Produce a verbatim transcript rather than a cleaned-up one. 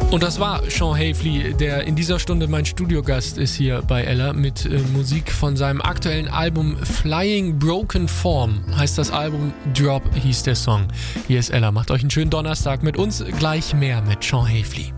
Und das war Sean Haefley, der in dieser Stunde mein Studiogast ist hier bei Ella mit äh, Musik von seinem aktuellen Album Flying Broken Form. Heißt das Album, Drop hieß der Song. Hier ist Ella, macht euch einen schönen Donnerstag mit uns, gleich mehr mit Sean Haefley.